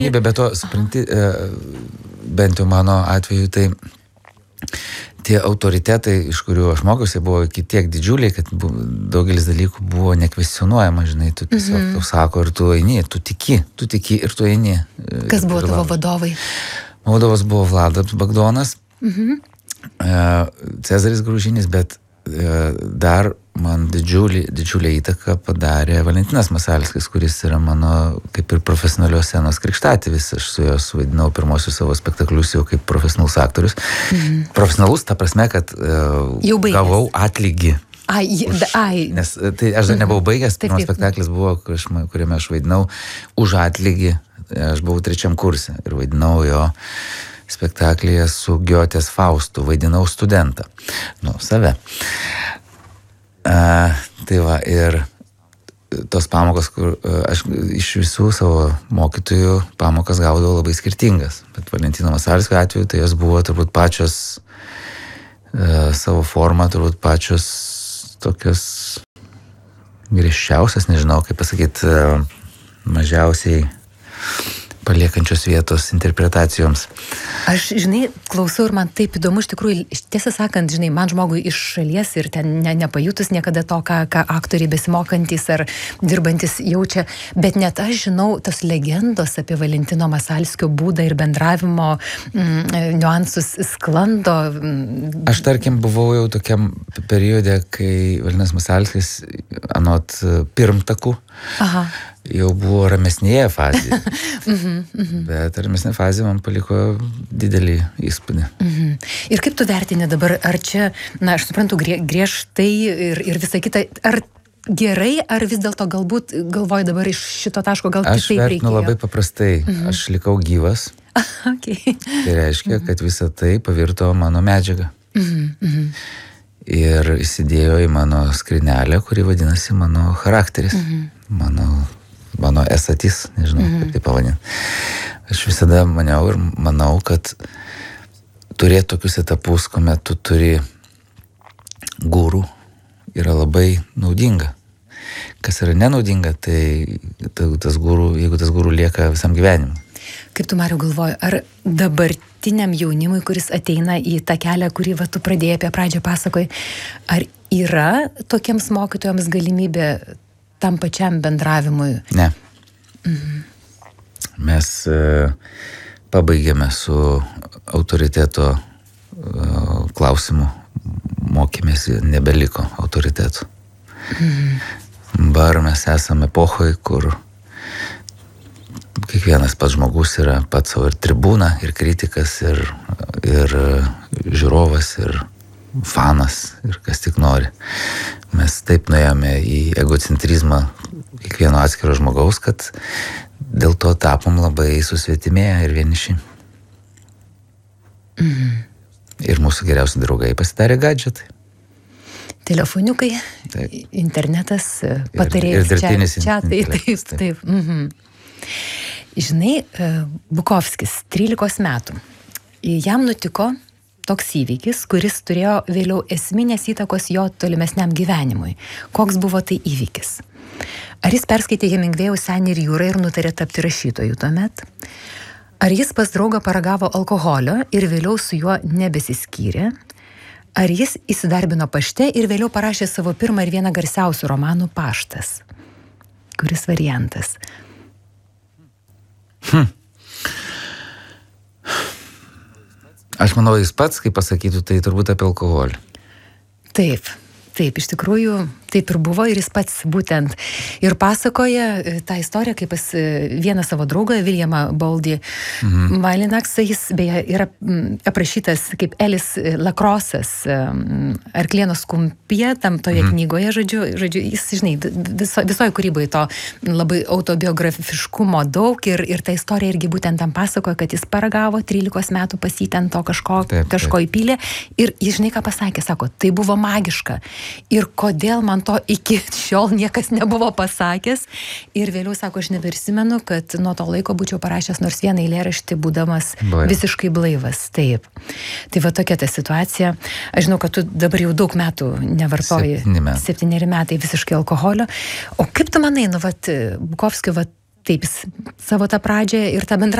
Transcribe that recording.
Bet to, supranti, bent jau mano atveju, tai tie autoritetai, iš kurių aš mokiausi, buvo tiek didžiuliai, kad daugelis dalykų buvo nekvestionuojama, žinai, tu tiesiog tau sako ir tu eini, tu tiki ir tu eini. Kas buvo tavo vadovai? Vadovas buvo Vladas Bagdonas, Cezaris Graužinis, bet dar man didžiulę įtaką padarė Valentinas Masalskis, kuris yra mano kaip ir profesionalios scenos krikštatėvis. Aš su juo suvaidinau pirmosius savo spektaklius jau kaip profesionalus aktorius. Profesionalus ta prasme, kad gavau atlygį. Nes tai aš dar nebuvau baigęs, pirmas spektaklis buvo, kuriame aš vaidinau už atlygį. Aš buvau 3 kurse ir vaidinau jo spektaklyje su Giotės Faustu, vaidinau studentą. Save. Tai va, ir tos pamokos, kur aš iš visų savo mokytojų pamokas gaudavau labai skirtingas. Bet Valentino Masalskio atveju tai jos buvo turbūt pačios savo formą, turbūt pačios tokios griežčiausias, nežinau, kaip pasakyti, mažiausiai paliekančios vietos interpretacijoms. Aš, žinai, klausau ir man taip įdomu, iš tikrųjų, tiesą sakant, žinai, man žmogui iš šalies ir ten nepajutus niekada to, ką aktoriai besimokantis ar dirbantis jaučia, bet net aš žinau tos legendos apie Valentino Masalskio būdą ir bendravimo niuansus sklando. Aš, tarkim, buvau jau tokiam periode, kai Valentinas Masalskis anot pirmtakų jau buvo ramesnėje fazėje. Bet ramesnė fazė man paliko didelį įspūdį. Ir kaip tu vertini dabar, ar čia, aš suprantu, griežtai ir visa kita, ar gerai, ar vis dėlto galbūt galvoju dabar iš šito taško gal kitaip reikėjo? Aš vertinu labai paprastai. Aš likau gyvas. Tai reiškia, kad visa tai pavirto mano medžiagą. Ir įsidėjo į mano skrinelę, kuri vadinasi mano charakteris. Mano esatis, nežinau, kaip tai pavadinti. Aš visada maniau ir manau, kad turėti tokius etapus, kuomet tu turi gurų, yra labai naudinga. Kas yra nenaudinga, tai tas gurų, jeigu tas gurų lieka visam gyvenimui. Kaip tu, Mariau, galvoji, ar dabartiniam jaunimui, kuris ateina į tą kelią, kurį tu pradėjai apie pradžią pasakoji, ar yra tokiems mokytojams galimybė tam pačiam bendravimui? Ne. Mes pabaigėme su autoriteto klausimu. Mokėmės, nebeliko autoritetų. Dabar mes esame epochoje, kur kiekvienas pats žmogus yra pats savo ir tribūna, ir kritikas, ir žiūrovas, ir fanas, ir kas tik nori. Mes taip nuėjome į egocentrizmą kiekvieno atskiro žmogaus, kad dėl to tapom labai susvetimėję ir vieniši. Ir mūsų geriausi draugai pasidarė gadžetai. Telefoniukai, internetas, patarėjas, čiatai, taip. Žinai, Bukovskis, 13 metų. Jam nutiko toks įvykis, kuris turėjo vėliau esminės įtakos jo tolimesniam gyvenimui. Koks buvo tai įvykis? Ar jis perskaitė Hemingvėjaus Senį ir jūrą ir nutarė tapti rašytoju tuomet? Ar jis pas draugą paragavo alkoholio ir vėliau su juo nebesiskyrė? Ar jis įsidarbino pašte ir vėliau parašė savo pirmą ir vieną garsiausių romanų Paštas? Kuris variantas? Aš manau, jis pats, kaip pasakytų, tai turbūt apie alkoholį. Taip, iš tikrųjų, taip ir buvo ir jis pats būtent ir pasakoja tą istoriją, kaip pas vieną savo draugą, Viljamą Baldį Malinaksą, jis beje yra aprašytas kaip Elis Lakrosas Arklieno skumpyje, tam toje knygoje, žodžiu, jis, žinai, visoje kūryboje to labai autobiografiškumo daug ir ta istorija irgi būtent tam pasakoja, kad jis paragavo 13 metų pas jį ten to kažko įpylė ir jis, žinai, ką pasakė, sako, tai buvo magiška ir kodėl man to iki šiol niekas nebuvo pasakęs. Ir vėliau, sako, aš neprisimenu, kad nuo to laiko būčiau parašęs nors vieną eilėraštį, būdamas visiškai blaivas. Taip. Tai va tokia ta situacija. Aš žinau, kad tu dabar jau daug metų nevartoji. 7 metai visiškai alkoholio. O kaip tu manai, Bukovskio, taip, jis savo tą pradžią ir tą bendrą